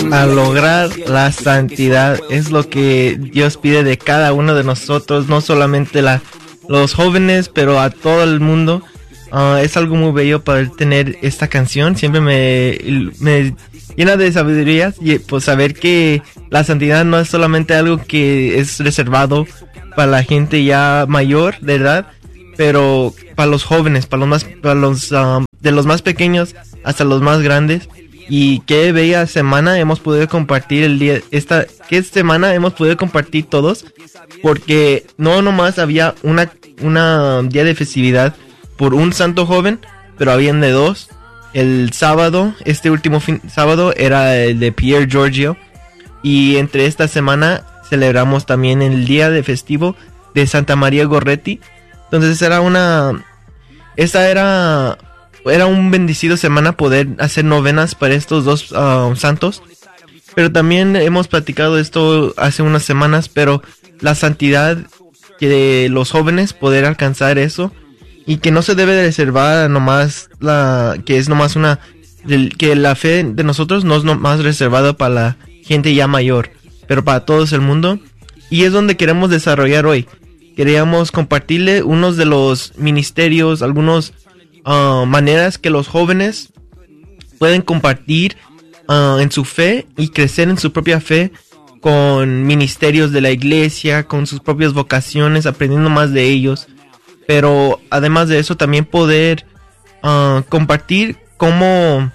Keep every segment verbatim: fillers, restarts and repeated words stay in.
a lograr la santidad. Es lo que Dios pide de cada uno de nosotros, no solamente la, los jóvenes, pero a todo el mundo. Uh, es algo muy bello poder tener esta canción. Siempre me, me llena de sabiduría y pues saber que la santidad no es solamente algo que es reservado para la gente ya mayor de edad, pero para los jóvenes, para los más, para los um, de los más pequeños hasta los más grandes. Y qué bella semana hemos podido compartir el día, esta, qué semana hemos podido compartir todos, porque no nomás había una, una día de festividad por un santo joven, pero habían de dos. El sábado, este último fin, sábado era el de Pier Giorgio, y entre esta semana celebramos también el día de festivo de Santa María Goretti. Entonces era una, esta era, era un bendecido semana poder hacer novenas para estos dos uh, santos. Pero también hemos platicado esto hace unas semanas, pero la santidad que los jóvenes poder alcanzar eso, y que no se debe de reservar nomás la, que es nomás una, que la fe de nosotros no es nomás reservada para la gente ya mayor, pero para todos el mundo. Y es donde queremos desarrollar hoy. Queríamos compartirle unos de los ministerios, algunas uh, maneras que los jóvenes pueden compartir uh, en su fe y crecer en su propia fe con ministerios de la iglesia, con sus propias vocaciones, aprendiendo más de ellos. Pero además de eso también poder uh, compartir cómo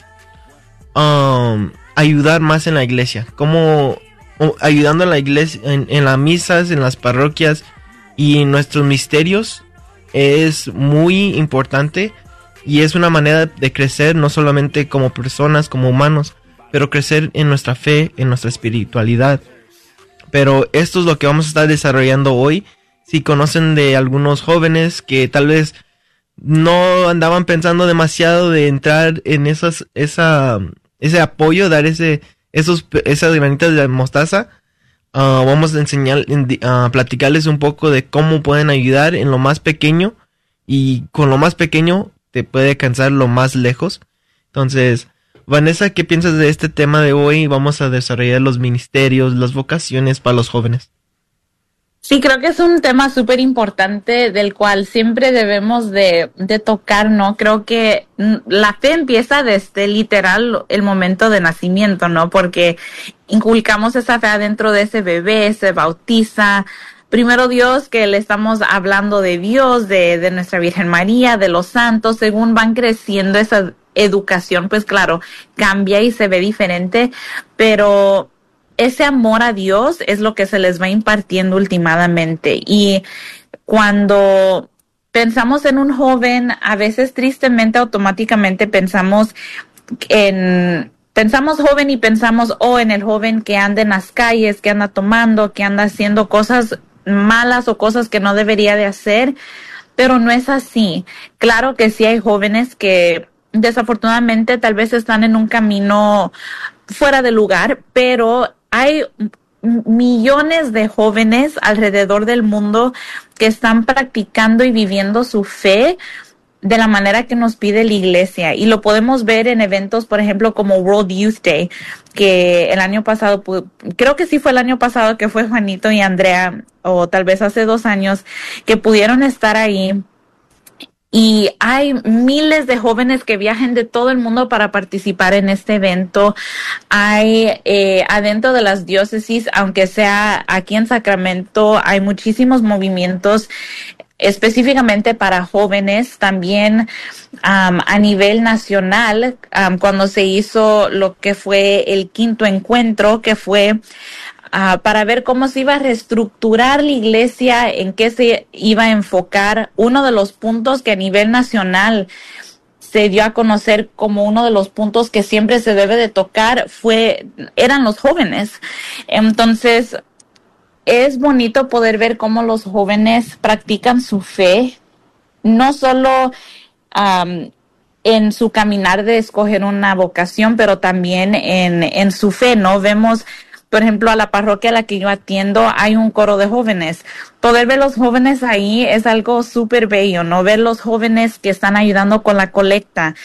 uh, ayudar más en la iglesia, cómo uh, ayudando a la iglesia en, en las misas, en las parroquias y en nuestros misterios es muy importante, y es una manera de crecer no solamente como personas, como humanos, pero crecer en nuestra fe, en nuestra espiritualidad. Pero esto es lo que vamos a estar desarrollando hoy. Si conocen de algunos jóvenes que tal vez no andaban pensando demasiado de entrar en esas, esa, ese apoyo, dar ese, esos, esas granitas de mostaza, uh, vamos a enseñar, a uh, platicarles un poco de cómo pueden ayudar en lo más pequeño, y con lo más pequeño te puede alcanzar lo más lejos. Entonces, Vanessa, ¿qué piensas de este tema de hoy? Vamos a desarrollar los ministerios, las vocaciones para los jóvenes. Sí, creo que es un tema súper importante del cual siempre debemos de, de tocar, ¿no? Creo que la fe empieza desde literal el momento de nacimiento, ¿no? Porque inculcamos esa fe adentro de ese bebé, se bautiza. Primero Dios, que le estamos hablando de Dios, de, de nuestra Virgen María, de los santos. Según van creciendo esa educación, pues claro, cambia y se ve diferente, pero ese amor a Dios es lo que se les va impartiendo últimamente. Y cuando pensamos en un joven, a veces tristemente automáticamente pensamos en, pensamos joven y pensamos, oh, en el joven que anda en las calles, que anda tomando, que anda haciendo cosas malas o cosas que no debería de hacer, pero no es así. Claro que sí hay jóvenes que desafortunadamente tal vez están en un camino fuera de lugar, pero hay millones de jóvenes alrededor del mundo que están practicando y viviendo su fe de la manera que nos pide la iglesia, y lo podemos ver en eventos, por ejemplo, como World Youth Day, que el año pasado, creo que sí fue el año pasado que fue Juanito y Andrea, o tal vez hace dos años, que pudieron estar ahí. Y hay miles de jóvenes que viajan de todo el mundo para participar en este evento. Hay eh, adentro de las diócesis, aunque sea aquí en Sacramento, hay muchísimos movimientos específicamente para jóvenes. También um, a nivel nacional, um, cuando se hizo lo que fue el quinto encuentro, que fue Uh, para ver cómo se iba a reestructurar la iglesia, en qué se iba a enfocar. Uno de los puntos que a nivel nacional se dio a conocer como uno de los puntos que siempre se debe de tocar fue, eran los jóvenes. Entonces, es bonito poder ver cómo los jóvenes practican su fe, no solo um, en su caminar de escoger una vocación, pero también en, en su fe, ¿no? Vemos, por ejemplo, a la parroquia a la que yo atiendo, hay un coro de jóvenes. Poder ver los jóvenes ahí es algo súper bello, ¿no? Ver los jóvenes que están ayudando con la colecta,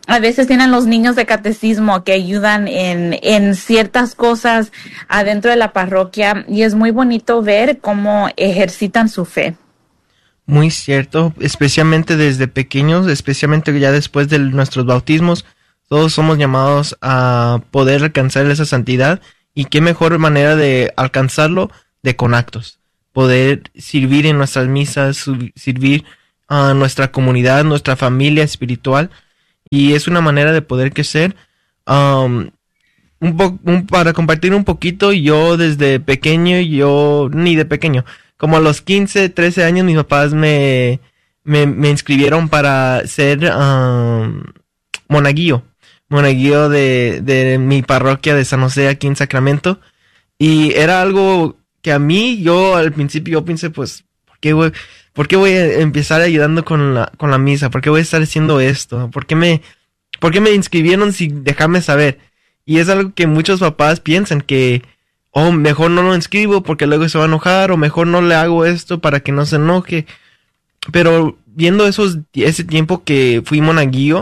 a veces tienen los niños de catecismo que ayudan en, en ciertas cosas adentro de la parroquia, y es muy bonito ver cómo ejercitan su fe. Muy cierto, especialmente desde pequeños, especialmente ya después de nuestros bautismos, todos somos llamados a poder alcanzar esa santidad, y qué mejor manera de alcanzarlo de con actos, poder servir en nuestras misas, servir a nuestra comunidad, nuestra familia espiritual, y es una manera de poder crecer. Um, un po- un, para compartir un poquito, yo desde pequeño, yo ni de pequeño, como a los quince, trece años, mis papás me, me, me inscribieron para ser um, monaguillo, monaguillo de, de mi parroquia de San José aquí en Sacramento, y era algo que a mí, yo al principio yo pensé, pues, ¿por qué voy, por qué voy a empezar ayudando con la, con la misa? ¿Por qué voy a estar haciendo esto? ¿Por qué me, por qué me inscribieron sin dejarme saber? Y es algo que muchos papás piensan que, oh, mejor no lo inscribo porque luego se va a enojar, o mejor no le hago esto para que no se enoje. Pero viendo esos, ese tiempo que fui monaguillo,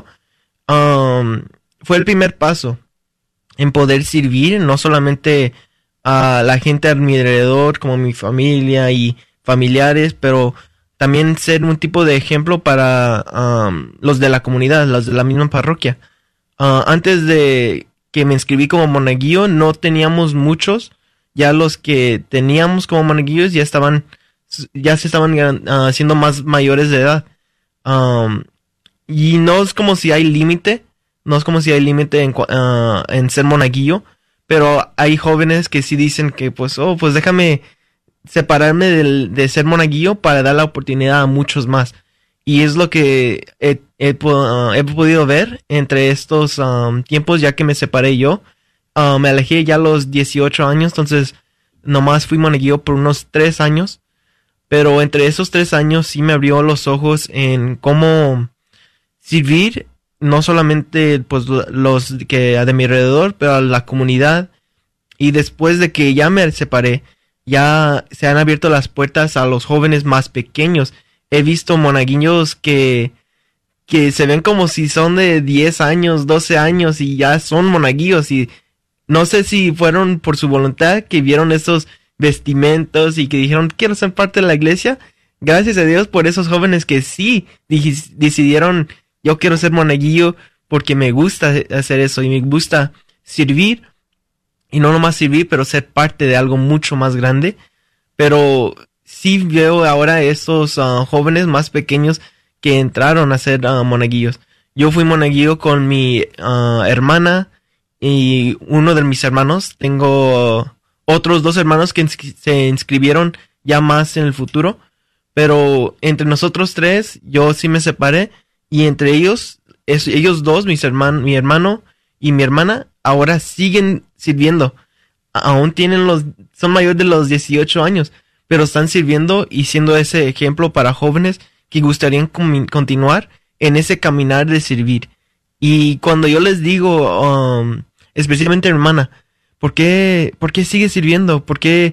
um, fue el primer paso en poder servir, no solamente a la gente a mi alrededor, como mi familia y familiares, pero también ser un tipo de ejemplo para um, los de la comunidad, los de la misma parroquia. Uh, antes de que me inscribí como monaguillo, no teníamos muchos. Ya los que teníamos como monaguillos ya estaban, ya se estaban uh, haciendo más mayores de edad. Um, y no es como si hay límite, no es como si hay límite en, uh, en ser monaguillo, pero hay jóvenes que sí dicen que pues, oh, pues déjame separarme de, de ser monaguillo para dar la oportunidad a muchos más. Y es lo que he, he, uh, he podido ver entre estos um, tiempos, ya que me separé yo. Uh, me alejé ya a los dieciocho años, entonces nomás fui monaguillo por unos tres años. Pero entre esos tres años sí me abrió los ojos en cómo servir, no solamente pues los que de mi alrededor, pero a la comunidad. Y después de que ya me separé, ya se han abierto las puertas a los jóvenes más pequeños. He visto monaguillos que, que se ven como si son de diez años, doce años, y ya son monaguillos, y no sé si fueron por su voluntad que vieron esos vestimentos y que dijeron, quiero ser parte de la iglesia. Gracias a Dios por esos jóvenes que sí dij- decidieron, yo quiero ser monaguillo porque me gusta hacer eso y me gusta servir, y no nomás servir, pero ser parte de algo mucho más grande. Pero sí veo ahora estos uh, jóvenes más pequeños que entraron a ser uh, monaguillos. Yo fui monaguillo con mi uh, hermana y uno de mis hermanos. Tengo otros dos hermanos que ins- se inscribieron ya más en el futuro. Pero entre nosotros tres, yo sí me separé. Y entre ellos, es, ellos dos, mis herman- mi hermano y mi hermana, ahora siguen sirviendo. Aún tienen los, son mayores de los dieciocho años, pero están sirviendo y siendo ese ejemplo para jóvenes que gustarían com- continuar en ese caminar de servir. Y cuando yo les digo, um, especialmente a mi hermana, ¿por qué, por qué sigues sirviendo? ¿Por qué,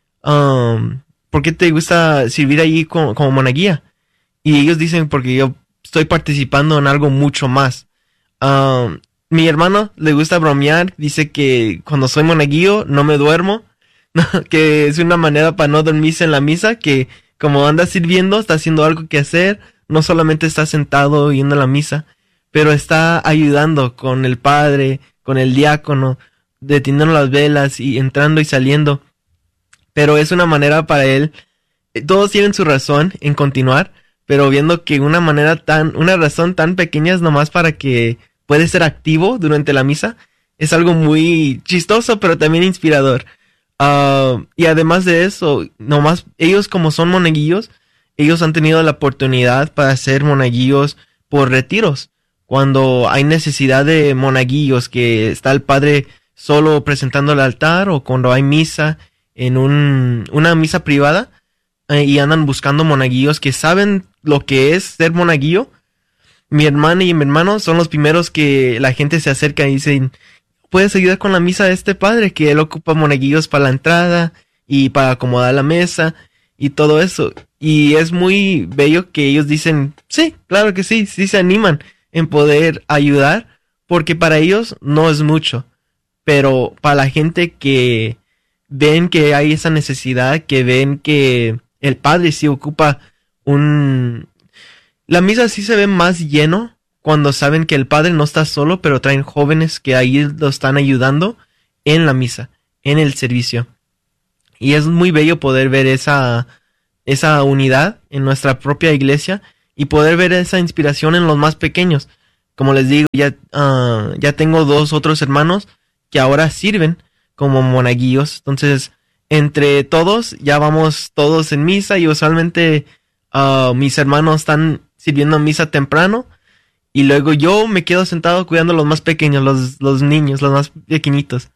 um, por qué te gusta servir allí como, como monaguía? Y ellos dicen, porque yo estoy participando en algo mucho más. Um, mi hermano le gusta bromear, dice que cuando soy monaguillo no me duermo, que es una manera para no dormirse en la misa, que como anda sirviendo, está haciendo algo que hacer, no solamente está sentado yendo a la misa, pero está ayudando con el padre, con el diácono, deteniendo las velas y entrando y saliendo. Pero es una manera para él, todos tienen su razón en continuar, pero viendo que una manera tan, una razón tan pequeña es nomás para que puede ser activo durante la misa, es algo muy chistoso, pero también inspirador. Uh, y además de eso, nomás ellos como son monaguillos, ellos han tenido la oportunidad para ser monaguillos por retiros. Cuando hay necesidad de monaguillos, que está el padre solo presentando el altar, o cuando hay misa en un, una misa privada, eh, y andan buscando monaguillos que saben lo que es ser monaguillo. Mi hermana y mi hermano son los primeros que la gente se acerca y dicen, ¿puedes ayudar con la misa de este padre? Que él ocupa monaguillos para la entrada y para acomodar la mesa y todo eso. Y es muy bello que ellos dicen, sí, claro que sí, sí se animan. en poder ayudar, porque para ellos no es mucho, pero para la gente que ven que hay esa necesidad, que ven que el padre sí ocupa un... La misa sí se ve más lleno cuando saben que el padre no está solo, pero traen jóvenes que ahí lo están ayudando en la misa, en el servicio. Y es muy bello poder ver esa, esa unidad en nuestra propia iglesia y poder ver esa inspiración en los más pequeños. Como les digo, ya, uh, ya tengo dos otros hermanos que ahora sirven como monaguillos. Entonces, entre todos, ya vamos todos en misa y usualmente uh, mis hermanos están sirviendo misa temprano y luego yo me quedo sentado cuidando a los más pequeños, los, los niños, los más pequeñitos.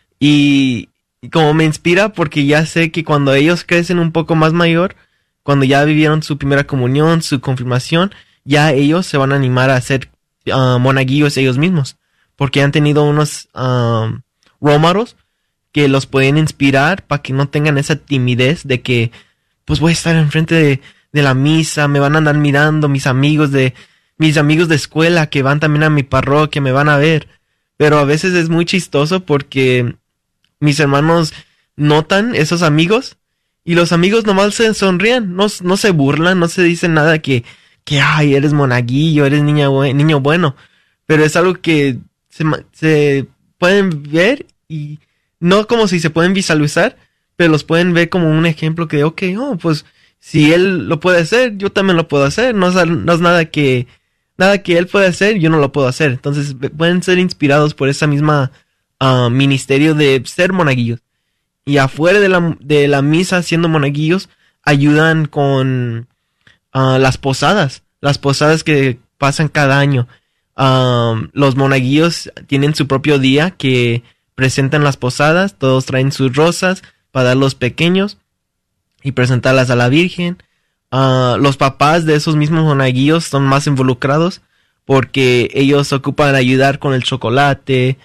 Y, y como me inspira porque ya sé que cuando ellos crecen un poco más mayor, cuando ya vivieron su primera comunión, su confirmación, ya ellos se van a animar a ser uh, monaguillos ellos mismos, porque han tenido unos um, role models que los pueden inspirar para que no tengan esa timidez de que pues voy a estar enfrente de, de la misa, me van a andar mirando mis amigos de mis amigos de escuela que van también a mi parroquia, me van a ver. Pero a veces es muy chistoso porque mis hermanos notan esos amigos y los amigos nomás se sonríen, no, no se burlan, no se dicen nada que, que ay, eres monaguillo, eres niña bu- niño bueno. Pero es algo que se, se pueden ver y no como si se pueden visualizar, pero los pueden ver como un ejemplo que, ok, oh, pues si él lo puede hacer, yo también lo puedo hacer. No es, no es nada que nada que él puede hacer, yo no lo puedo hacer. Entonces pueden ser inspirados por esa misma uh, ministerio de ser monaguillos. Y afuera de la, de la misa, siendo monaguillos, ayudan con uh, las posadas. Las posadas que pasan cada año. Um, los monaguillos tienen su propio día que presentan las posadas. Todos traen sus rosas para dar los pequeños y presentarlas a la Virgen. Uh, los papás de esos mismos monaguillos son más involucrados porque ellos ocupan ayudar con el chocolate,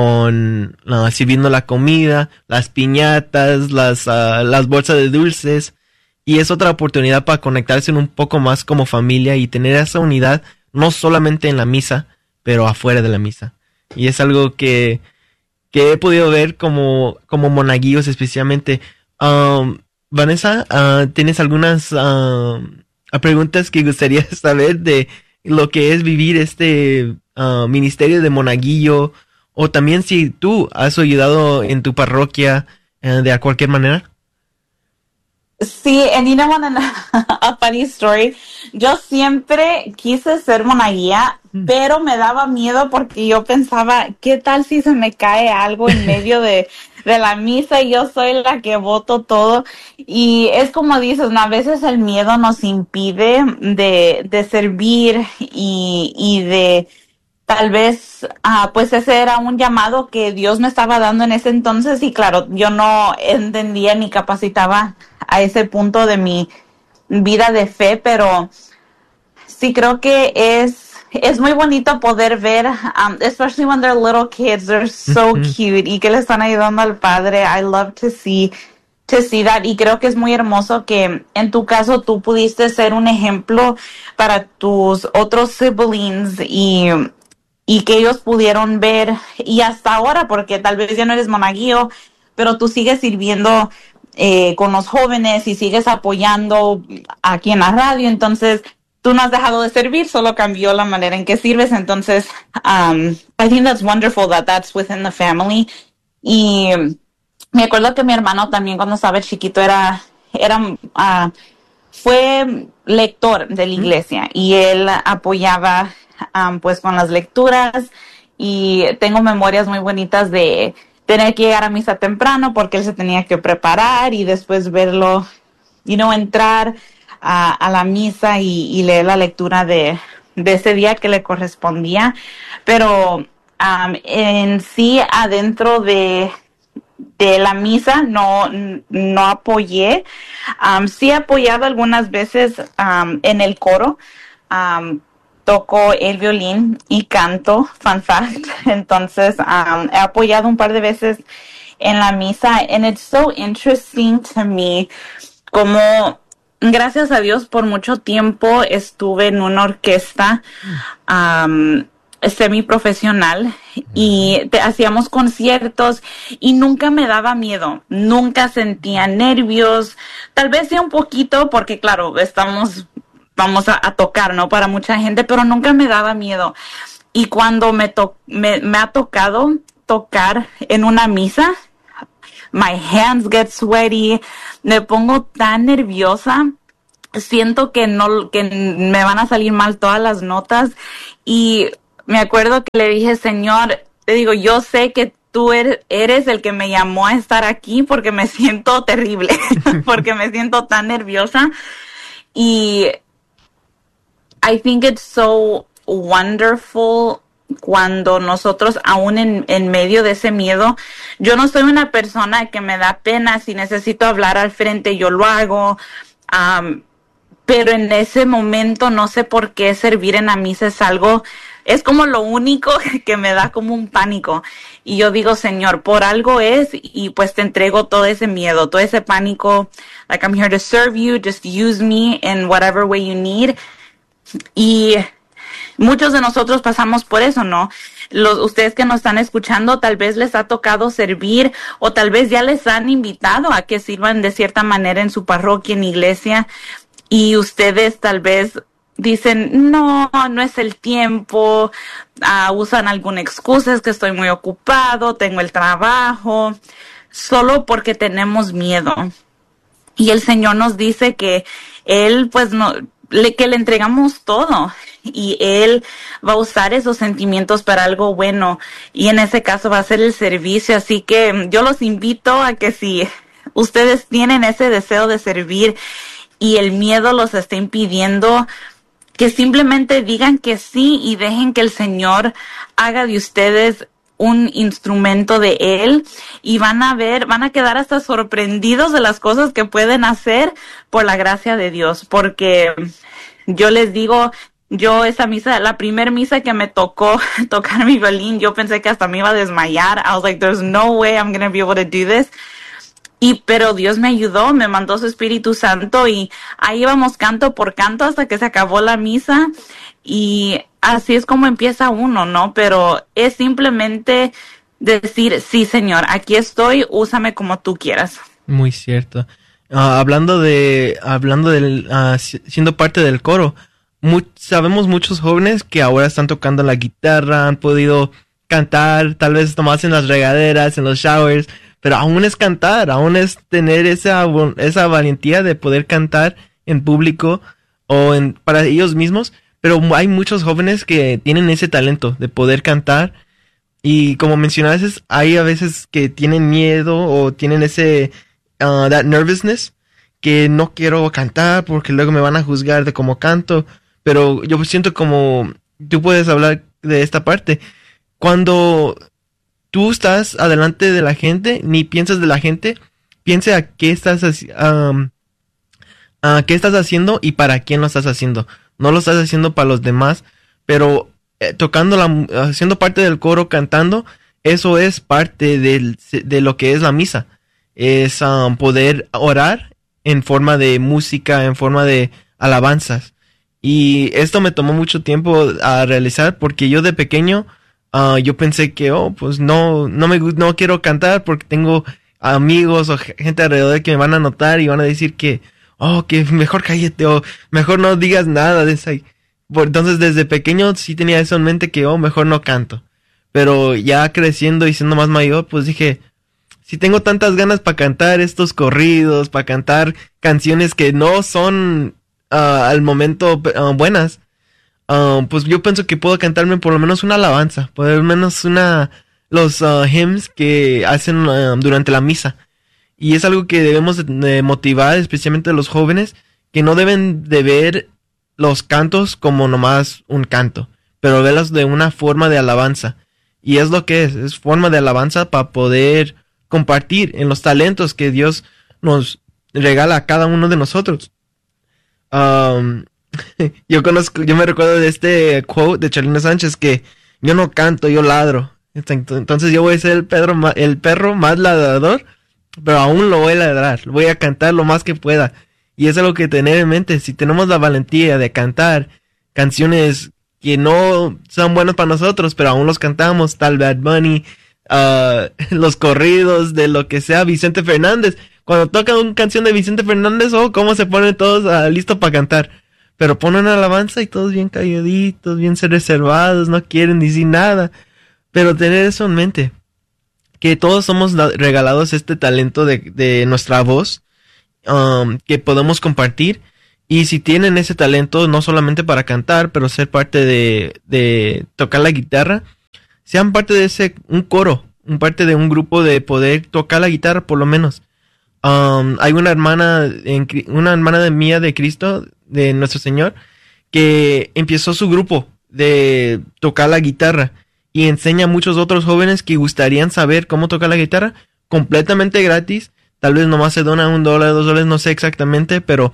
con uh, sirviendo la comida, las piñatas, las, uh, las bolsas de dulces, y es otra oportunidad para conectarse un poco más como familia y tener esa unidad no solamente en la misa, pero afuera de la misa. Y es algo que, que he podido ver como, como monaguillos especialmente. Um, Vanessa, uh, ¿tienes algunas uh, preguntas que gustaría saber de lo que es vivir este uh, ministerio de monaguillo? O también si tú has ayudado en tu parroquia uh, de cualquier manera. Sí, and you know what, a funny story. Yo siempre quise ser monaguilla, mm. pero me daba miedo porque yo pensaba, ¿qué tal si se me cae algo en medio de, de la misa y yo soy la que voto todo? Y es como dices, ¿no? A veces el miedo nos impide de, de servir y, y de tal vez, uh, pues ese era un llamado que Dios me estaba dando en ese entonces y claro, yo no entendía ni capacitaba a ese punto de mi vida de fe, pero sí creo que es es muy bonito poder ver, um, especially when they're little kids, they're so mm-hmm. cute y que le están ayudando al padre. I love to see to see that y creo que es muy hermoso que en tu caso tú pudiste ser un ejemplo para tus otros siblings y y que ellos pudieron ver y hasta ahora, porque tal vez ya no eres monaguillo, pero tú sigues sirviendo Eh, con los jóvenes y sigues apoyando aquí en la radio, entonces tú no has dejado de servir, solo cambió la manera en que sirves, entonces um, I think that's wonderful that that's within the family. Y me acuerdo que mi hermano también cuando estaba chiquito era, era uh, fue lector de la iglesia mm. y él apoyaba um, pues con las lecturas y tengo memorias muy bonitas de tener que llegar a misa temprano porque él se tenía que preparar y después verlo, you know, entrar a, a la misa y, y leer la lectura de, de ese día que le correspondía. Pero um, en sí, adentro de, de la misa, no, no apoyé. Um, sí he apoyado algunas veces um, en el coro. Um, toco el violín y canto, fun fact. Entonces, um, he apoyado un par de veces en la misa. And it's so interesting to me como gracias a Dios, por mucho tiempo estuve en una orquesta um, semiprofesional y te, hacíamos conciertos y nunca me daba miedo, nunca sentía nervios, tal vez sí un poquito porque claro, estamos, vamos a, a tocar, ¿no? Para mucha gente, pero nunca me daba miedo. Y cuando me, to me, me ha tocado tocar en una misa, my hands get sweaty, me pongo tan nerviosa, siento que no, que me van a salir mal todas las notas y me acuerdo que le dije, Señor, te digo, yo sé que tú eres, eres el que me llamó a estar aquí porque me siento terrible, porque me siento tan nerviosa y I think it's so wonderful cuando nosotros, aún en, en medio de ese miedo, yo no soy una persona que me da pena, si necesito hablar al frente, yo lo hago, um, pero en ese momento no sé por qué servir en la misa es algo, es como lo único que me da como un pánico. Y yo digo, Señor, por algo es, y pues te entrego todo ese miedo, todo ese pánico, like I'm here to serve you, just use me in whatever way you need. Y muchos de nosotros pasamos por eso, ¿no? Los, ustedes que nos están escuchando, tal vez les ha tocado servir o tal vez ya les han invitado a que sirvan de cierta manera en su parroquia, en iglesia, y ustedes tal vez dicen, no, no es el tiempo, uh, usan alguna excusa, es que estoy muy ocupado, tengo el trabajo, solo porque tenemos miedo. Y el Señor nos dice que Él, pues, no... Le, que le entregamos todo y Él va a usar esos sentimientos para algo bueno y en ese caso va a ser el servicio, así que yo los invito a que si ustedes tienen ese deseo de servir y el miedo los está impidiendo, que simplemente digan que sí y dejen que el Señor haga de ustedes un instrumento de Él y van a ver, van a quedar hasta sorprendidos de las cosas que pueden hacer por la gracia de Dios, porque yo les digo, yo esa misa, la primer misa que me tocó tocar mi violín, yo pensé que hasta me iba a desmayar. I was like, there's no way I'm going to be able to do this. Y, pero Dios me ayudó, me mandó su Espíritu Santo y ahí íbamos canto por canto hasta que se acabó la misa. Y así es como empieza uno, ¿no? Pero es simplemente decir, sí, Señor, aquí estoy, úsame como tú quieras. Muy cierto. Uh, hablando de, hablando del, uh, siendo parte del coro, mu sabemos muchos jóvenes que ahora están tocando la guitarra, han podido cantar, tal vez nomás en las regaderas, en los showers, pero aún es cantar, aún es tener esa, esa valentía de poder cantar en público o en, para ellos mismos. Pero hay muchos jóvenes que tienen ese talento de poder cantar y como mencionaste, hay a veces que tienen miedo o tienen ese uh, that nervousness que no quiero cantar porque luego me van a juzgar de cómo canto, pero yo siento como tú puedes hablar de esta parte. Cuando tú estás adelante de la gente, ni piensas de la gente, piensa a qué estás um, a qué estás haciendo y para quién lo estás haciendo. No lo estás haciendo para los demás, pero eh, tocando la, siendo parte del coro, cantando, eso es parte del, de lo que es la misa. Es um, poder orar en forma de música, en forma de alabanzas. Y esto me tomó mucho tiempo a realizar porque yo de pequeño, uh, yo pensé que, oh, pues no, no me, no quiero cantar porque tengo amigos o gente alrededor que me van a notar y van a decir que, oh, que mejor cállate o mejor no digas nada de eso. Entonces desde pequeño sí tenía eso en mente que, oh, mejor no canto. Pero ya creciendo y siendo más mayor, pues dije, si tengo tantas ganas para cantar estos corridos, para cantar canciones que no son uh, al momento uh, buenas, uh, pues yo pienso que puedo cantarme por lo menos una alabanza, por lo menos una, los uh, hymns que hacen uh, durante la misa. Y es algo que debemos de motivar, especialmente a los jóvenes, que no deben de ver los cantos como nomás un canto, pero verlos de una forma de alabanza. Y es lo que es, es forma de alabanza para poder compartir en los talentos que Dios nos regala a cada uno de nosotros. Um, yo conozco, yo me recuerdo de este quote de Chalino Sánchez que yo no canto, yo ladro. Entonces yo voy a ser el perro, el perro más ladrador, pero aún lo voy a ladrar, voy a cantar lo más que pueda. Y es algo que tener en mente. Si tenemos la valentía de cantar canciones que no son buenas para nosotros, pero aún los cantamos, tal Bad Bunny, uh, los corridos de lo que sea, Vicente Fernández. Cuando tocan una canción de Vicente Fernández, oh, cómo se ponen todos uh, listos para cantar. Pero ponen alabanza y todos bien calladitos, bien reservados, no quieren decir nada. Pero tener eso en mente, que todos somos regalados este talento de, de nuestra voz, um, que podemos compartir. Y si tienen ese talento, no solamente para cantar, pero ser parte de, de tocar la guitarra, sean parte de ese, un coro, un parte de un grupo de poder tocar la guitarra por lo menos. Um, hay una hermana, en, una hermana de mía de Cristo, de nuestro Señor, que empezó su grupo de tocar la guitarra y enseña a muchos otros jóvenes que gustarían saber cómo tocar la guitarra completamente gratis. Tal vez nomás se dona un dólar, dos dólares, no sé exactamente, pero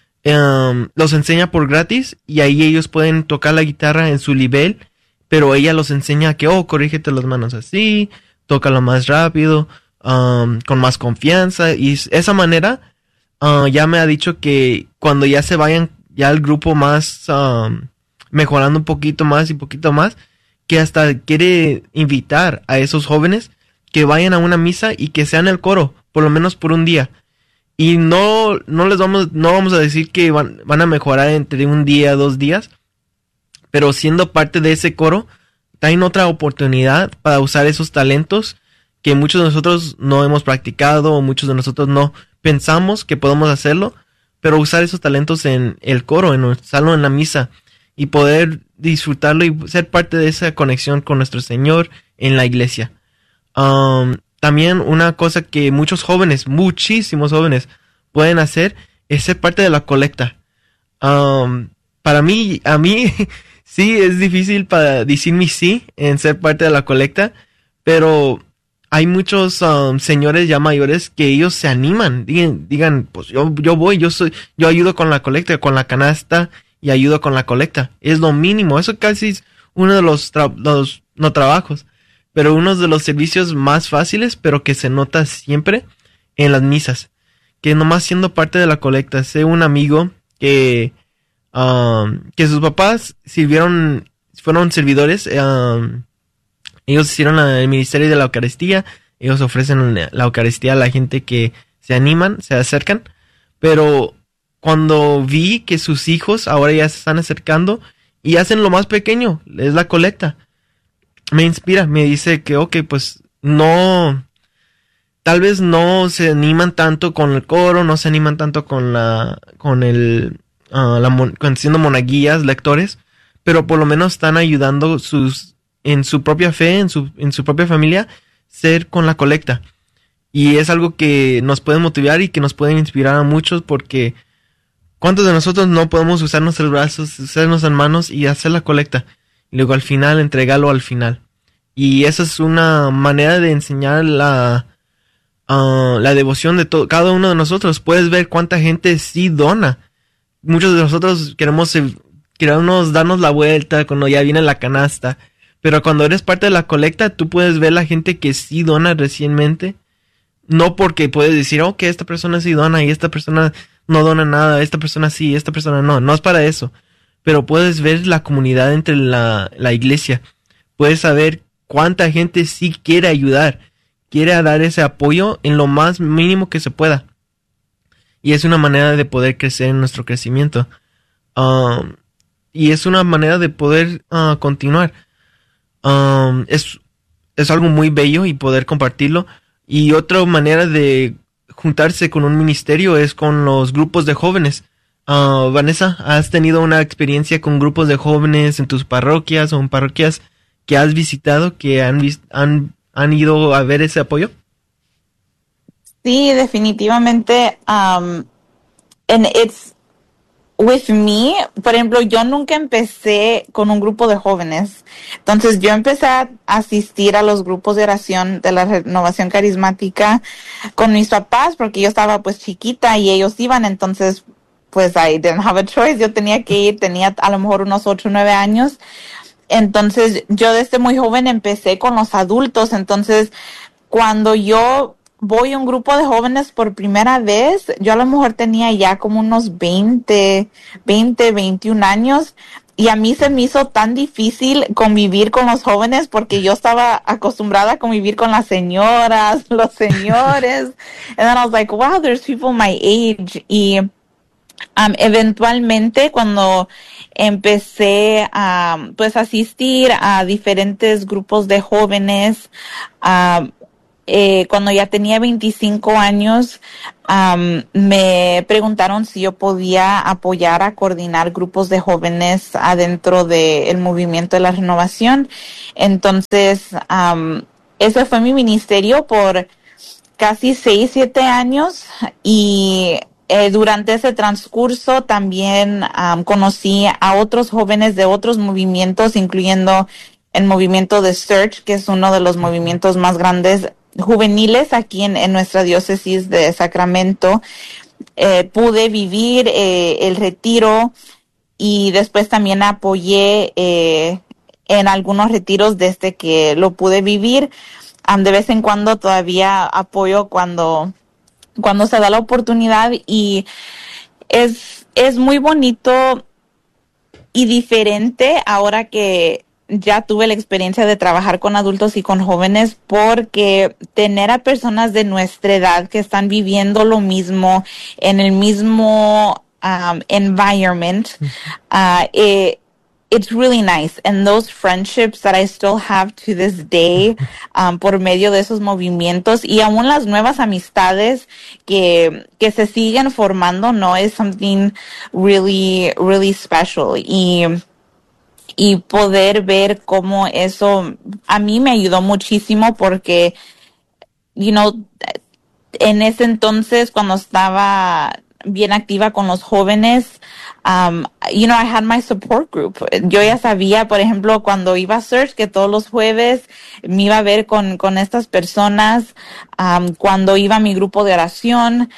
um, los enseña por gratis y ahí ellos pueden tocar la guitarra en su nivel, pero ella los enseña que, oh, corrígete las manos así, tócalo más rápido, um, con más confianza, y esa manera uh, ya me ha dicho que cuando ya se vayan ya el grupo más um, mejorando un poquito más y poquito más, que hasta quiere invitar a esos jóvenes que vayan a una misa y que sean el coro, por lo menos por un día. Y no, no les vamos, no vamos a decir que van, van a mejorar entre un día, dos días, pero siendo parte de ese coro, tienen otra oportunidad para usar esos talentos que muchos de nosotros no hemos practicado, o muchos de nosotros no pensamos que podemos hacerlo, pero usar esos talentos en el coro, en usarlo en la misa, y poder disfrutarlo y ser parte de esa conexión con nuestro Señor en la iglesia. Um, también una cosa que muchos jóvenes, muchísimos jóvenes pueden hacer es ser parte de la colecta. Um, para mí, a mí sí es difícil para decir mi sí en ser parte de la colecta, pero hay muchos um, señores ya mayores que ellos se animan, digan, digan pues yo, yo voy, yo soy, yo ayudo con la colecta, con la canasta y ayudo con la colecta. Es lo mínimo, eso casi es uno de los, tra- los no trabajos, pero uno de los servicios más fáciles, pero que se nota siempre en las misas. Que nomás siendo parte de la colecta, sé un amigo que, um, que sus papás sirvieron, fueron servidores, um, ellos hicieron el ministerio de la Eucaristía, ellos ofrecen la Eucaristía a la gente que se animan, se acercan, pero cuando vi que sus hijos ahora ya se están acercando y hacen lo más pequeño, es la colecta, me inspira, me dice que ok, pues no, tal vez no se animan tanto con el coro, no se animan tanto con la, con el, uh, la mon- con siendo monaguillas, lectores, pero por lo menos están ayudando sus, en su propia fe, en su, en su propia familia, ser con la colecta. Y es algo que nos puede motivar y que nos puede inspirar a muchos, porque ¿cuántos de nosotros no podemos usar nuestros brazos, usar nuestras manos y hacer la colecta? Y luego al final, entregarlo al final. Y esa es una manera de enseñar la, uh, la devoción de todo, cada uno de nosotros. Puedes ver cuánta gente sí dona. Muchos de nosotros queremos, queremos darnos la vuelta cuando ya viene la canasta. Pero cuando eres parte de la colecta, tú puedes ver la gente que sí dona recientemente. No porque puedes decir, oh, que esta persona sí dona y esta persona no dona nada, esta persona sí, esta persona no. No es para eso. Pero puedes ver la comunidad entre la, la iglesia. Puedes saber cuánta gente sí quiere ayudar, quiere dar ese apoyo en lo más mínimo que se pueda. Y es una manera de poder crecer en nuestro crecimiento. Um, y es una manera de poder uh, continuar. Um, es, es algo muy bello y poder compartirlo. Y otra manera de juntarse con un ministerio es con los grupos de jóvenes. Uh, Vanessa, ¿has tenido una experiencia con grupos de jóvenes en tus parroquias o en parroquias que has visitado que han, vis- han, han ido a ver ese apoyo? Sí, definitivamente. Um, and it's with me, por ejemplo, yo nunca empecé con un grupo de jóvenes. Entonces yo empecé a asistir a los grupos de oración de la renovación carismática con mis papás porque yo estaba pues chiquita y ellos iban, entonces pues I didn't have a choice, yo tenía que ir, tenía a lo mejor unos ocho o nueve años. Entonces yo desde muy joven empecé con los adultos, entonces cuando yo voy a un grupo de jóvenes por primera vez, yo a lo mejor tenía ya como unos veinte, veinte, veintiún años. Y a mí se me hizo tan difícil convivir con los jóvenes porque yo estaba acostumbrada a convivir con las señoras, los señores. And then I was like, wow, there's people my age. Y um, eventualmente cuando empecé a pues asistir a diferentes grupos de jóvenes, um, eh, cuando ya tenía veinticinco años, um, me preguntaron si yo podía apoyar a coordinar grupos de jóvenes adentro del movimiento de la renovación. Entonces, um, ese fue mi ministerio por casi seis, siete años y eh, durante ese transcurso también um, conocí a otros jóvenes de otros movimientos, incluyendo el movimiento de Search, que es uno de los movimientos más grandes juveniles aquí en, en nuestra diócesis de Sacramento. Eh, pude vivir eh, el retiro y después también apoyé eh, en algunos retiros desde que lo pude vivir. Um, de vez en cuando todavía apoyo cuando, cuando se da la oportunidad y es, es muy bonito y diferente ahora que ya tuve la experiencia de trabajar con adultos y con jóvenes, porque tener a personas de nuestra edad que están viviendo lo mismo en el mismo um, environment, uh, it, it's really nice. And those friendships that I still have to this day, um, por medio de esos movimientos y aún las nuevas amistades que, que se siguen formando, no es something really, really special. Y y poder ver cómo eso a mí me ayudó muchísimo porque, you know, en ese entonces cuando estaba bien activa con los jóvenes, um, you know, I had my support group. Yo ya sabía, por ejemplo, cuando iba a Search, que todos los jueves me iba a ver con, con estas personas, um, cuando iba a mi grupo de oración,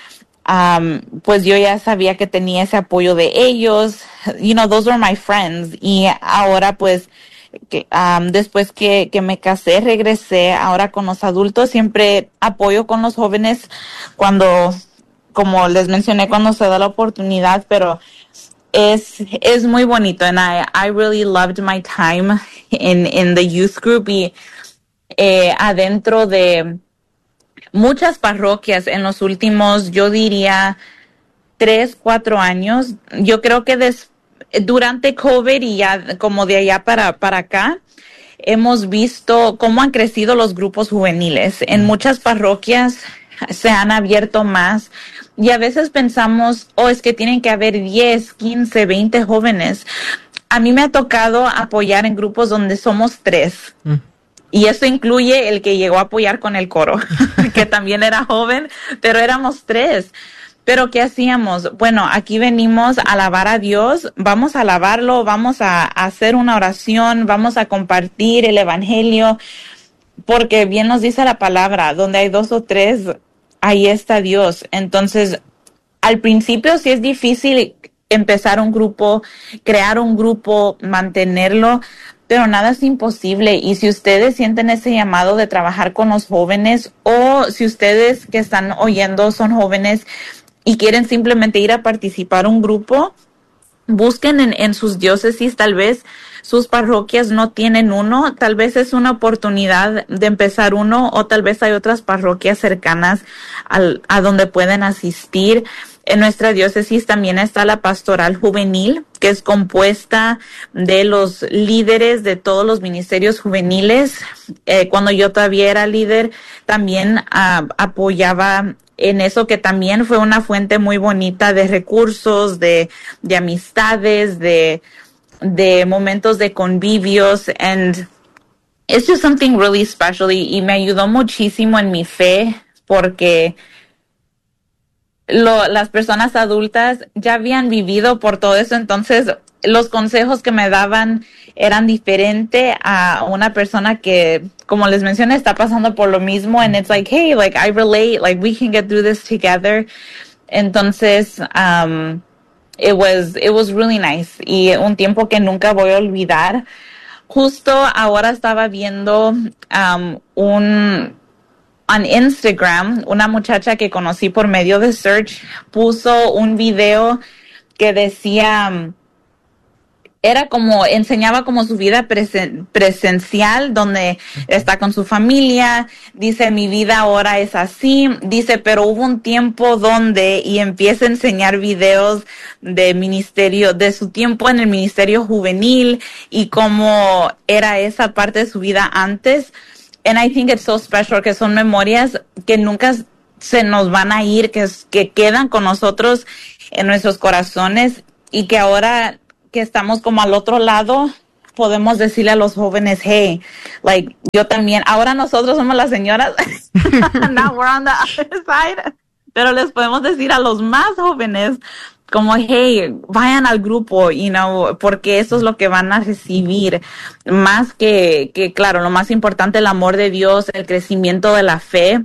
Um, pues yo ya sabía que tenía ese apoyo de ellos, you know, those were my friends. Y ahora pues, que, um, después que, que me casé, regresé ahora con los adultos, siempre apoyo con los jóvenes cuando, como les mencioné, cuando se da la oportunidad, pero es, es muy bonito. And I, I really loved my time in, in the youth group y eh, adentro de muchas parroquias en los últimos, yo diría, tres, cuatro años. Yo creo que des, durante COVID y ya como de allá para, para acá, hemos visto cómo han crecido los grupos juveniles. En muchas parroquias se han abierto más y a veces pensamos, oh, es que tienen que haber diez, quince, veinte jóvenes. A mí me ha tocado apoyar en grupos donde somos tres. Mm. Y eso incluye el que llegó a apoyar con el coro, que también era joven, pero éramos tres. Pero ¿qué hacíamos? Bueno, aquí venimos a alabar a Dios, vamos a alabarlo, vamos a, a hacer una oración, vamos a compartir el evangelio, porque bien nos dice la palabra, donde hay dos o tres, ahí está Dios. Entonces, al principio sí es difícil empezar un grupo, crear un grupo, mantenerlo, pero nada es imposible. Y si ustedes sienten ese llamado de trabajar con los jóvenes, o si ustedes que están oyendo son jóvenes y quieren simplemente ir a participar un grupo, busquen en, en sus diócesis, tal vez sus parroquias no tienen uno, tal vez es una oportunidad de empezar uno, o tal vez hay otras parroquias cercanas al, a donde pueden asistir. En nuestra diócesis también está la pastoral juvenil, que es compuesta de los líderes de todos los ministerios juveniles. Eh, cuando yo todavía era líder, también uh, apoyaba en eso, que también fue una fuente muy bonita de recursos, de, de amistades, de, de momentos de convivios. And it's just something really special. Y, y me ayudó muchísimo en mi fe, porque Lo, las personas adultas ya habían vivido por todo eso, entonces los consejos que me daban eran diferentes a una persona que, como les mencioné, está pasando por lo mismo, and it's like, hey, like I relate, like we can get through this together. Entonces, um, it was, it was really nice, y un tiempo que nunca voy a olvidar. Justo ahora estaba viendo um, un en Instagram, una muchacha que conocí por medio de Search puso un video que decía, era como, enseñaba como su vida presen, presencial, donde está con su familia, dice, mi vida ahora es así, dice, pero hubo un tiempo donde, y empieza a enseñar videos de ministerio, de su tiempo en el ministerio juvenil, y cómo era esa parte de su vida antes. And I think it's so special, que son memorias que nunca se nos van a ir, que, que quedan con nosotros en nuestros corazones, y que ahora que estamos como al otro lado, podemos decirle a los jóvenes, hey, like, yo también, ahora nosotros somos las señoras, now we're on the other side, pero les podemos decir a los más jóvenes, como, hey, vayan al grupo, you know, porque eso es lo que van a recibir, más que, que claro, lo más importante, el amor de Dios, el crecimiento de la fe,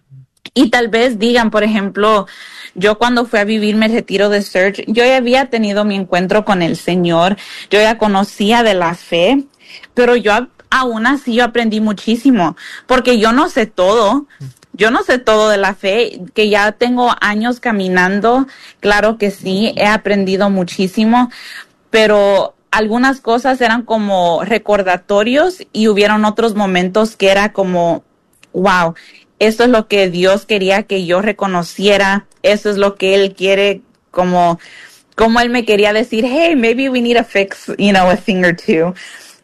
y tal vez digan, por ejemplo, yo cuando fui a vivir mi retiro de Search, yo ya había tenido mi encuentro con el Señor, yo ya conocía de la fe, pero yo aún así yo aprendí muchísimo, porque yo no sé todo, yo no sé todo de la fe, que ya tengo años caminando, claro que sí, he aprendido muchísimo, pero algunas cosas eran como recordatorios y hubieron otros momentos que era como, wow, esto es lo que Dios quería que yo reconociera, eso es lo que Él quiere, como, como Él me quería decir, hey, maybe we need to fix, you know, a thing or two.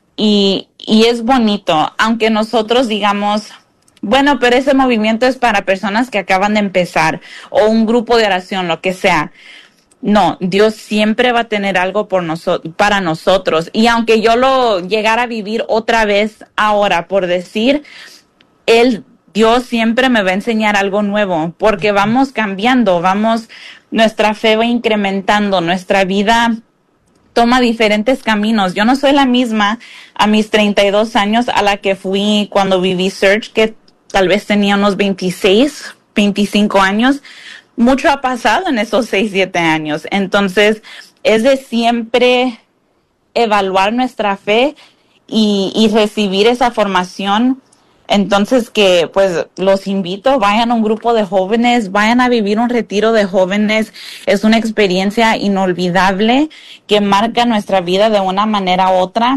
Y, y es bonito, aunque nosotros digamos, bueno, pero ese movimiento es para personas que acaban de empezar, o un grupo de oración, lo que sea. No, Dios siempre va a tener algo por nosotros, para nosotros. Y aunque yo lo llegara a vivir otra vez ahora, por decir, Él, Dios siempre me va a enseñar algo nuevo, porque vamos cambiando, vamos, nuestra fe va incrementando, nuestra vida toma diferentes caminos. Yo no soy la misma a mis treinta y dos años a la que fui cuando viví Search, que tal vez tenía unos veintiséis, veinticinco años. Mucho ha pasado en esos seis, siete años. Entonces, es de siempre evaluar nuestra fe y, y recibir esa formación. Entonces, que pues los invito, vayan a un grupo de jóvenes, vayan a vivir un retiro de jóvenes. Es una experiencia inolvidable que marca nuestra vida de una manera u otra,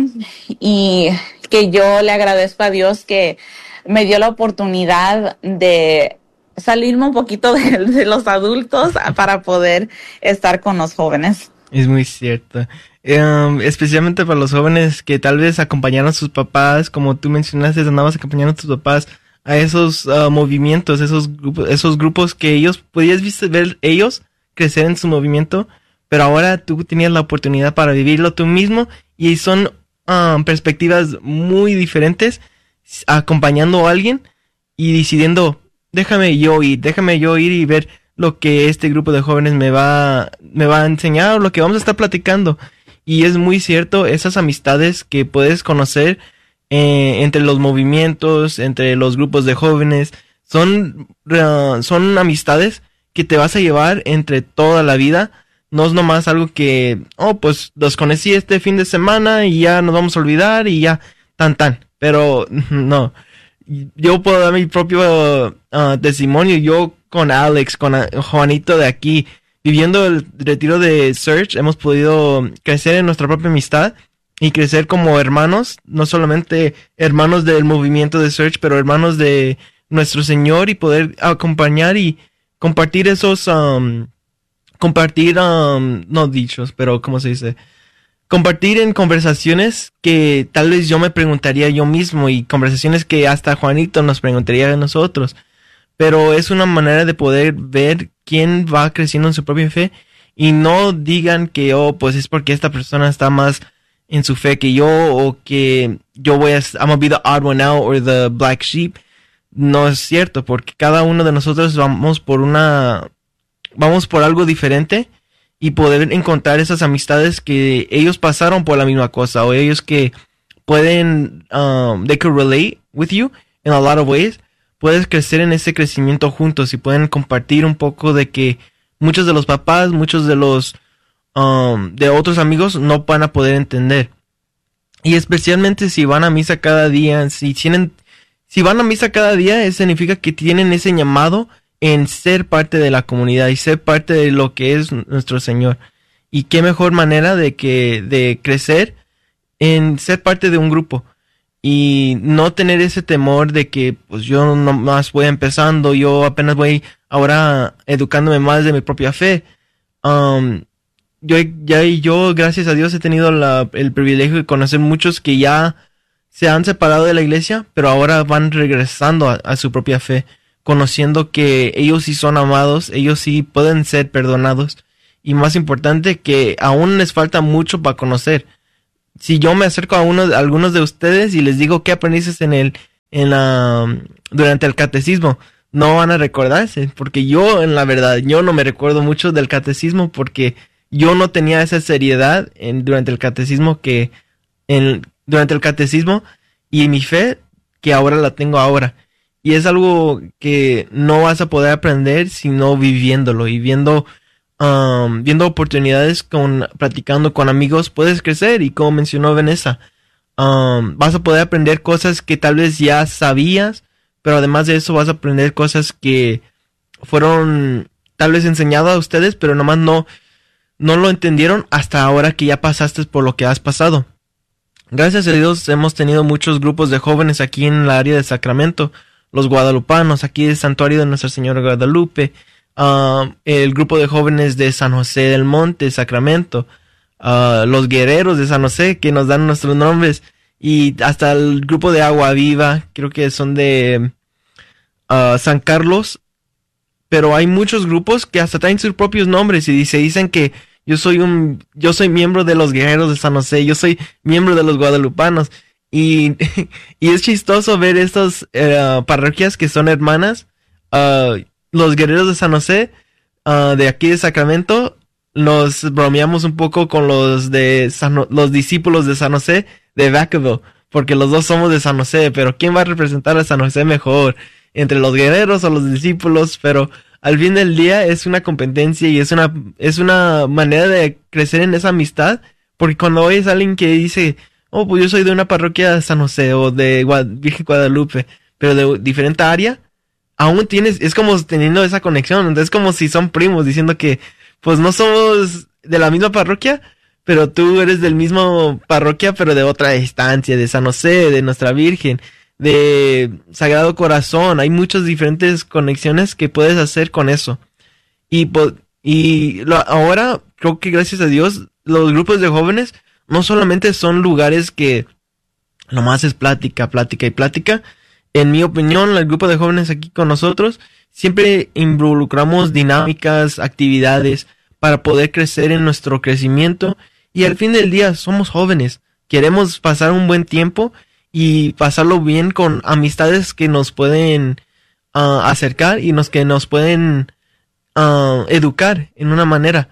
y que yo le agradezco a Dios que me dio la oportunidad de salirme un poquito de, de los adultos para poder estar con los jóvenes. Es muy cierto. Um, especialmente para los jóvenes que tal vez acompañaron a sus papás, como tú mencionaste, andabas acompañando a tus papás a esos uh, movimientos, esos grupos, esos grupos que ellos podías ver ellos crecer en su movimiento, pero ahora tú tenías la oportunidad para vivirlo tú mismo, y son um, perspectivas muy diferentes, acompañando a alguien y decidiendo, déjame yo ir, déjame yo ir y ver lo que este grupo de jóvenes me va, me va a enseñar, o lo que vamos a estar platicando. Y es muy cierto, esas amistades que puedes conocer eh, entre los movimientos, entre los grupos de jóvenes, son, uh, son amistades que te vas a llevar entre toda la vida. No es nomás algo que, oh, pues los conocí este fin de semana y ya nos vamos a olvidar y ya, tan tan. Pero no, yo puedo dar mi propio uh, testimonio. Yo con Alex, con uh, Juanito de aquí, viviendo el retiro de Search, hemos podido crecer en nuestra propia amistad y crecer como hermanos, no solamente hermanos del movimiento de Search, pero hermanos de nuestro Señor, y poder acompañar y compartir esos, um, compartir, um, no dichos, pero ¿cómo se dice? Compartir en conversaciones que tal vez yo me preguntaría yo mismo, y conversaciones que hasta Juanito nos preguntaría a nosotros. Pero es una manera de poder ver quién va creciendo en su propia fe, y no digan que, oh, pues es porque esta persona está más en su fe que yo, o que yo voy a, I'm gonna be the odd one out or the black sheep. No es cierto, porque cada uno de nosotros vamos por una, vamos por algo diferente, y poder encontrar esas amistades que ellos pasaron por la misma cosa, o ellos que pueden, um, they could relate with you in a lot of ways. Puedes crecer en ese crecimiento juntos, y pueden compartir un poco de que muchos de los papás, muchos de los um, de otros amigos no van a poder entender. Y especialmente si van a misa cada día, si tienen, si van a misa cada día, eso significa que tienen ese llamado en ser parte de la comunidad y ser parte de lo que es nuestro Señor. Y qué mejor manera de que de crecer en ser parte de un grupo y no tener ese temor de que pues yo nomás voy empezando, yo apenas voy ahora educándome más de mi propia fe. Um, yo ya yo gracias a Dios he tenido la, el privilegio de conocer muchos que ya se han separado de la iglesia, pero ahora van regresando a, a su propia fe, conociendo que ellos sí son amados, ellos sí pueden ser perdonados, y más importante que aún les falta mucho para conocer. Si yo me acerco a uno, a algunos de ustedes y les digo qué aprendiste en el, en la, durante el catecismo, no van a recordarse, porque yo, en la verdad, yo no me recuerdo mucho del catecismo, porque yo no tenía esa seriedad en, durante el catecismo que, en, durante el catecismo y mi fe que ahora la tengo ahora. Y es algo que no vas a poder aprender sino viviéndolo y viendo, um, viendo oportunidades con, practicando con amigos, puedes crecer. Y como mencionó Vanessa, um, vas a poder aprender cosas que tal vez ya sabías, pero además de eso vas a aprender cosas que fueron tal vez enseñadas a ustedes, pero nomás no, no lo entendieron hasta ahora que ya pasaste por lo que has pasado. Gracias a Dios hemos tenido muchos grupos de jóvenes aquí en el área de Sacramento. Los guadalupanos, aquí del Santuario de Nuestra Señora de Guadalupe, uh, el grupo de jóvenes de San José del Monte, Sacramento, uh, los guerreros de San José, que nos dan nuestros nombres, y hasta el grupo de Agua Viva, creo que son de uh, San Carlos, pero hay muchos grupos que hasta traen sus propios nombres y se dicen que yo soy un, yo soy miembro de los guerreros de San José, yo soy miembro de los guadalupanos. Y, y es chistoso ver estas uh, parroquias que son hermanas. Uh, los guerreros de San José, uh, de aquí de Sacramento, nos bromeamos un poco con los de San, los discípulos de San José de Vacaville, porque los dos somos de San José, pero ¿quién va a representar a San José mejor? ¿Entre los guerreros o los discípulos? Pero al fin del día es una competencia y es una, es una manera de crecer en esa amistad, porque cuando oyes a alguien que dice, oh, pues yo soy de una parroquia de San José o de Guad- Virgen Guadalupe, pero de diferente área, aún tienes, es como teniendo esa conexión, entonces es como si son primos, diciendo que, pues no somos de la misma parroquia, pero tú eres del mismo parroquia, pero de otra distancia, de San José, de Nuestra Virgen, de Sagrado Corazón, hay muchas diferentes conexiones que puedes hacer con eso. Y, po- y lo, ahora, creo que gracias a Dios, los grupos de jóvenes no solamente son lugares que nomás es plática, plática y plática. En mi opinión, el grupo de jóvenes aquí con nosotros siempre involucramos dinámicas, actividades para poder crecer en nuestro crecimiento. Y al fin del día somos jóvenes, queremos pasar un buen tiempo y pasarlo bien con amistades que nos pueden uh, acercar y nos que nos pueden uh, educar en una manera.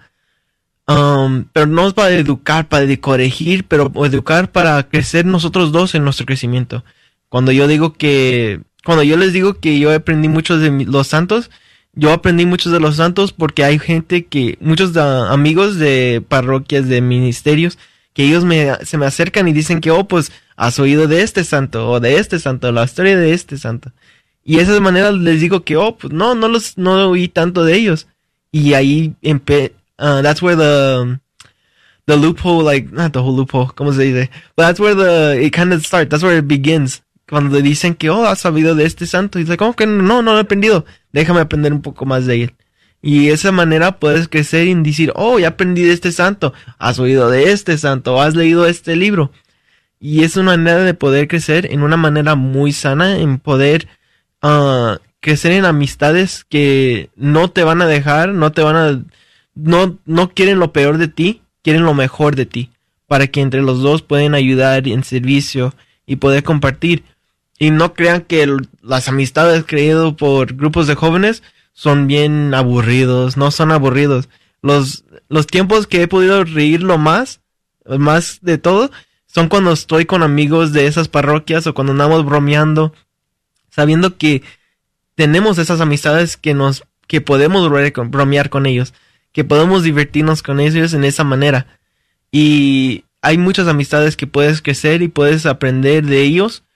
Um, pero no es para educar, para corregir, pero educar para crecer nosotros dos en nuestro crecimiento. Cuando yo digo que, cuando yo les digo que yo aprendí mucho de mi, los santos, yo aprendí muchos de los santos porque hay gente que, muchos de, amigos de parroquias, de ministerios, que ellos me, se me acercan y dicen que, oh, pues, has oído de este santo, o de este santo, la historia de este santo. Y de esa manera les digo que, oh, pues, no, no los, no oí tanto de ellos. Y ahí empecé. Uh, that's where the the loophole, like, not the whole loophole, ¿cómo se dice? But that's where the, it kind of starts, that's where it begins. Cuando le dicen que, oh, has sabido de este santo, y dice, ¿cómo que no, no lo he aprendido? Déjame aprender un poco más de él. Y de esa manera puedes crecer y decir, oh, ya aprendí de este santo, has oído de este santo, has leído este libro. Y es una manera de poder crecer en una manera muy sana, en poder uh, crecer en amistades que no te van a dejar, no te van a... No, no quieren lo peor de ti, quieren lo mejor de ti, para que entre los dos pueden ayudar en servicio y poder compartir. Y no crean que el, las amistades creadas por grupos de jóvenes son bien aburridos, no son aburridos. Los, los tiempos que he podido reír lo más, más de todo, son cuando estoy con amigos de esas parroquias o cuando andamos bromeando, sabiendo que tenemos esas amistades que nos, que podemos bromear con ellos, que podemos divertirnos con ellos en esa manera. Y hay muchas amistades que puedes crecer y puedes aprender de ellos.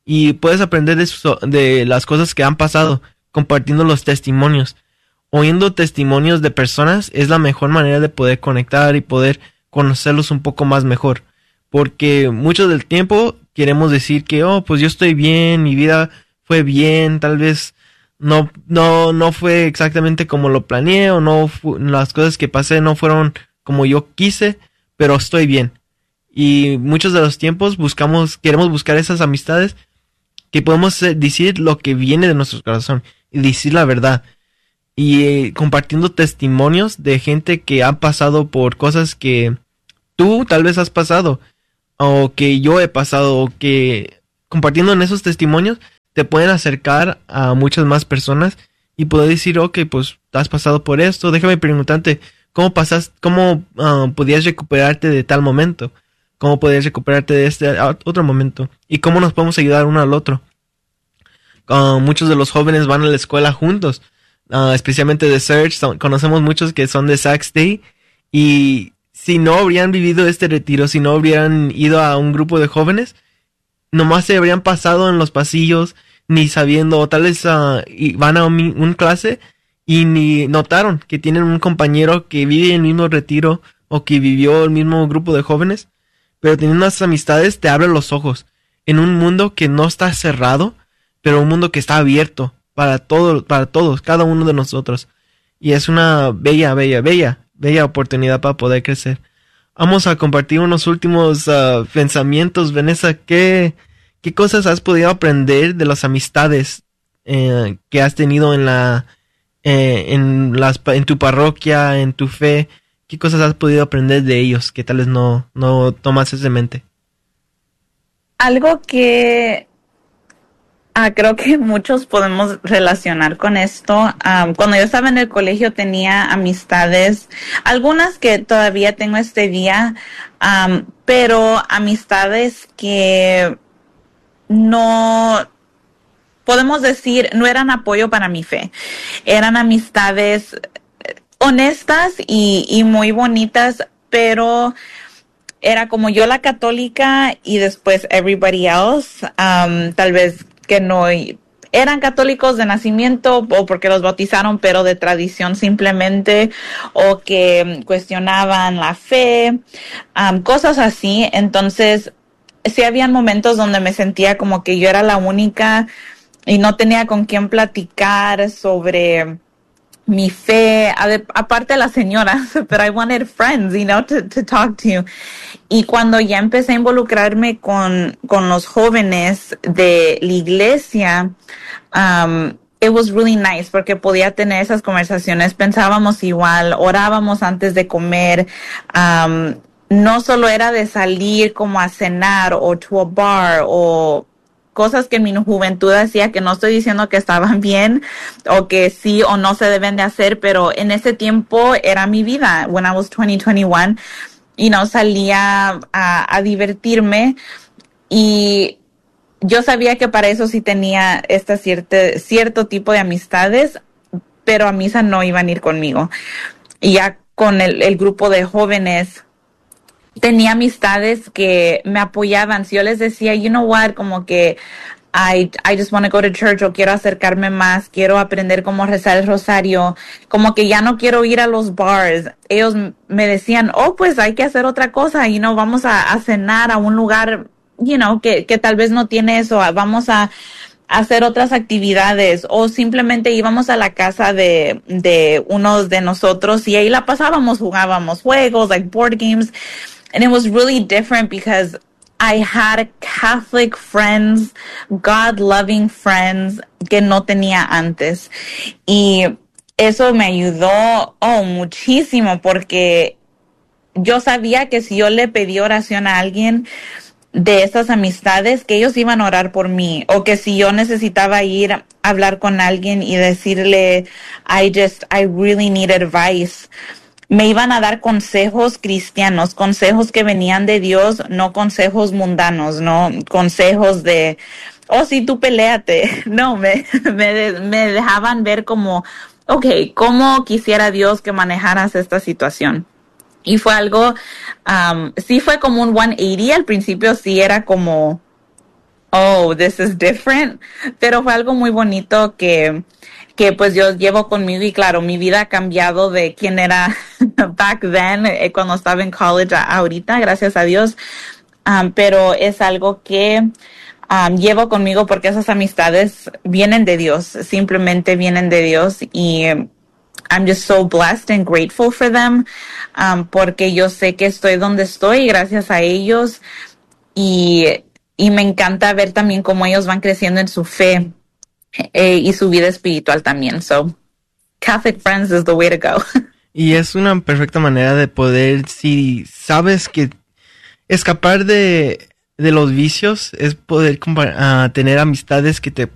y puedes aprender de, su, de las cosas que han pasado, compartiendo los testimonios. Oyendo testimonios de personas es la mejor manera de poder conectar y poder conocerlos un poco más mejor. Porque mucho del tiempo queremos decir que, oh, pues yo estoy bien, mi vida fue bien, tal vez no, no, no fue exactamente como lo planeé, o no fu- las cosas que pasé no fueron como yo quise, pero estoy bien. Y muchos de los tiempos buscamos, queremos buscar esas amistades que podemos eh, decir lo que viene de nuestro corazón y decir la verdad. Y eh, compartiendo testimonios de gente que ha pasado por cosas que tú tal vez has pasado, o que yo he pasado, o que compartiendo en esos testimonios te pueden acercar a muchas más personas y poder decir, ok, pues has pasado por esto, déjame preguntarte, ¿cómo pasas, cómo uh, podías recuperarte de tal momento? ¿Cómo podías recuperarte de este otro momento? ¿Y cómo nos podemos ayudar uno al otro? Uh, muchos de los jóvenes van a la escuela juntos, uh, especialmente de Search. Son, conocemos muchos que son de Sac State, y si no habrían vivido este retiro, si no habrían ido a un grupo de jóvenes, nomás se habrían pasado en los pasillos, ni sabiendo, o tal vez uh, van a un, un clase y ni notaron que tienen un compañero que vive en el mismo retiro o que vivió el mismo grupo de jóvenes. Pero teniendo unas amistades te abre los ojos en un mundo que no está cerrado, pero un mundo que está abierto para todo, para todos, cada uno de nosotros. Y es una bella, bella, bella, bella oportunidad para poder crecer. Vamos a compartir unos últimos uh, pensamientos, Vanessa. ¿Qué, qué cosas has podido aprender de las amistades eh, que has tenido en la, eh, en las, en tu parroquia, en tu fe? ¿Qué cosas has podido aprender de ellos que tal vez no, no tomas de mente? Algo que ah, creo que muchos podemos relacionar con esto. Um, cuando yo estaba en el colegio tenía amistades, algunas que todavía tengo este día, um, pero amistades que no, podemos decir, no eran apoyo para mi fe. Eran amistades honestas y, y muy bonitas, pero era como yo la católica y después everybody else, um, tal vez que no eran católicos de nacimiento o porque los bautizaron, pero de tradición simplemente, o que cuestionaban la fe, um, cosas así. Entonces, sí habían momentos donde me sentía como que yo era la única y no tenía con quién platicar sobre mi fe, aparte de las señoras, but I wanted friends, you know, to, to talk to. Y cuando ya empecé a involucrarme con, con los jóvenes de la iglesia, um, it was really nice porque podía tener esas conversaciones, pensábamos igual, orábamos antes de comer, um, no solo era de salir como a cenar o to a bar o cosas que en mi juventud hacía, que no estoy diciendo que estaban bien o que sí o no se deben de hacer, pero en ese tiempo era mi vida. When I was twenty, twenty-one, you know, salía a, a divertirme, y yo sabía que para eso sí tenía esta cierta, cierto tipo de amistades, pero a misa no iban a ir conmigo. Y ya con el, el grupo de jóvenes tenía amistades que me apoyaban. Si yo les decía, you know what, como que I, I just want to go to church, o quiero acercarme más, quiero aprender cómo rezar el rosario, como que ya no quiero ir a los bars, ellos me decían, oh, pues hay que hacer otra cosa, you know, vamos a, a cenar a un lugar, you know, que, que tal vez no tiene eso, vamos a hacer otras actividades, o simplemente íbamos a la casa de, de unos de nosotros y ahí la pasábamos, jugábamos juegos, like board games. And it was really different because I had Catholic friends, God-loving friends que no tenía antes. Y eso me ayudó, oh, muchísimo, porque yo sabía que si yo le pedí oración a alguien de esas amistades, que ellos iban a orar por mí, o que si yo necesitaba ir a hablar con alguien y decirle, I just, I really need advice, me iban a dar consejos cristianos, consejos que venían de Dios, no consejos mundanos, no consejos de, oh, sí, tú peléate. No, me, me, me dejaban ver como, okay, cómo quisiera Dios que manejaras esta situación. Y fue algo, um, sí fue como un ciento ochenta, al principio sí era como, oh, this is different. Pero fue algo muy bonito que, que pues yo llevo conmigo y claro, mi vida ha cambiado de quien era back then, eh, cuando estaba en college a ahorita, gracias a Dios. Um, pero es algo que um, llevo conmigo porque esas amistades vienen de Dios, simplemente vienen de Dios y um, I'm just so blessed and grateful for them, um, porque yo sé que estoy donde estoy gracias a ellos y, y me encanta ver también cómo ellos van creciendo en su fe eh, y su vida espiritual también. So, Catholic friends is the way to go. Y es una perfecta manera de poder, si sabes que escapar de, de los vicios es poder uh, tener amistades que te